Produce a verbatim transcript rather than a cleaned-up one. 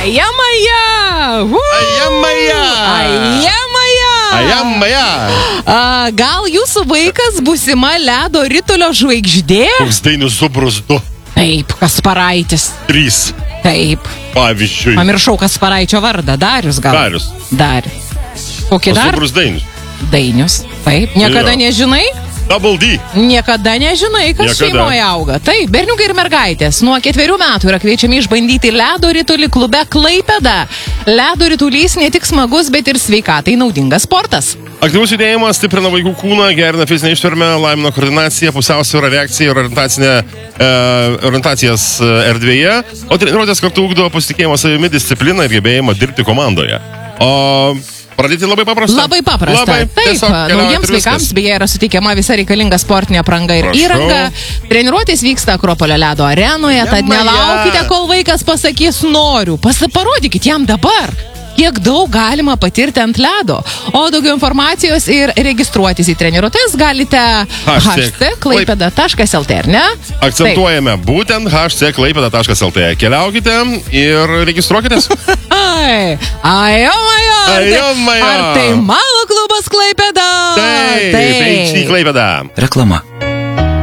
Ajamaja. Ajamaja. Ajamaja. Ajamaja. Gal jūsų vaikas būsima ledo ritulio žvaigždė? Koks Dainius Zubrus du. Taip, Kasparaitis. Trys. Taip. Pavyzdžiui. Pamiršau Kasparaičio vardą. Darius gal? Darius. Darius. Kokį O dar? Zubrus Dainius. Dainius. Taip. Niekada Jo. nežinai? Double D. Niekada nežinai, kas Niekada. šeimoje auga. Taip, berniukai ir mergaitės nuo ketverių metų yra kviečiami išbandyti ledo ritulį klube Klaipėda. Ledo ritulys ne tik smagus, bet ir sveikatai naudingas sportas. Aktyvus judėjimas stiprina vaikų kūną, gerina fizinę ištvermę, laimina koordinaciją, pusiausvyrą, reakciją ir orientacinę, e, orientacijas e, erdvėje, o treniruotės kartu ugdo pasitikėjimą savimi, discipliną ir gebėjimą dirbti komandoje. O pradėti labai paprasta. Labai paprasta. Labai, Taip, tiesiog keliaujat naujiems ir viskas. vaikams beje yra suteikiama visa reikalinga sportinė apranga ir Prašau. įranga. Treniruotės vyksta Akropolio ledo arenoje, tad Jamaja. nelaukite, kol vaikas pasakys noriu. Pasiparodykit jam dabar, kiek daug galima patirti ant ledo. O daugiau informacijos ir registruotis į treniruotės galite Hashtag h c klaipėda taškas l t, ar ne? Akcentuojame būtent h c klaipėda taškas l t. Keliaukite ir registruokitės. Ai, ajomajo. Ajomajo. Ar tai mano klubas Klaipėda? Taip, eik į Klaipėdą. Reklama.